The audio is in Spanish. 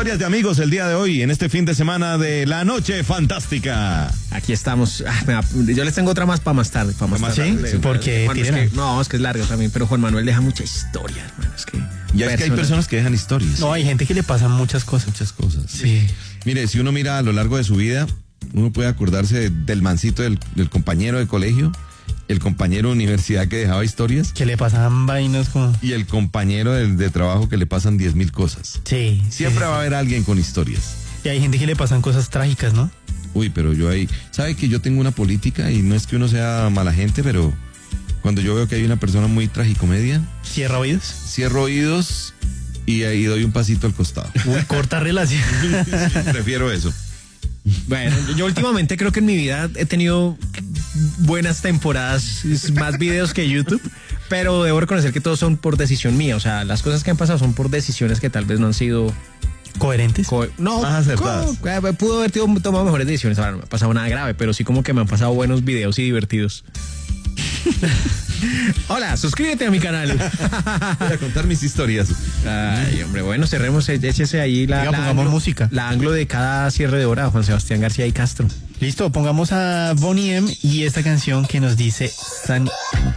Historias de amigos el día de hoy, en este fin de semana de La Noche Fantástica. Aquí estamos. Yo les tengo otra más para más tarde. ¿Sí? Porque es que es largo también, pero Juan Manuel deja mucha historia, hermano. Es que hay personas que dejan historias. No, hay gente que le pasan muchas cosas. Sí. Mire, si uno mira a lo largo de su vida, uno puede acordarse del mancito del compañero de colegio, el compañero de universidad que dejaba historias. Que le pasaban vainas como... Y el compañero de trabajo que le pasan 10.000 cosas. Sí. Siempre va a haber alguien con historias. Y hay gente que le pasan cosas trágicas, ¿no? Uy, pero yo ahí... ¿Sabe que yo tengo una política? Y no es que uno sea mala gente, pero cuando yo veo que hay una persona muy tragicomedia... ¿Cierra oídos? Cierro oídos y ahí doy un pasito al costado. Uy, corta relación. Prefiero eso. Bueno, yo últimamente creo que en mi vida he tenido buenas temporadas, más videos que YouTube, pero debo reconocer que todos son por decisión mía. O sea, las cosas que han pasado son por decisiones que tal vez no han sido coherentes. Más acertadas. Pudo haber tomado mejores decisiones. Ahora no me ha pasado nada grave, pero sí como que me han pasado buenos videos y divertidos. Hola, suscríbete a mi canal. Voy a contar mis historias. Ay, hombre, bueno, cerremos, échese ahí pongamos música. La anglo de cada cierre de hora, Juan Sebastián García y Castro. Listo, pongamos a Bonnie M y esta canción que nos dice